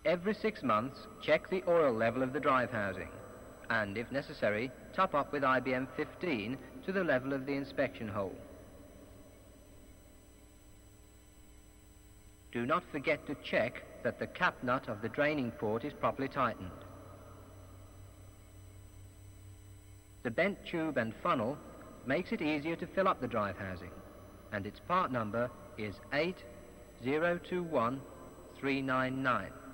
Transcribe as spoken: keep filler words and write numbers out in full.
Every six months, check the oil level of the drive housing, and if necessary, top up with I B M fifteen to the level of the inspection hole. Do not forget to check that the cap nut of the draining port is properly tightened. The bent tube and funnel makes it easier to fill up the drive housing, and its part number is eight zero two one three nine nine.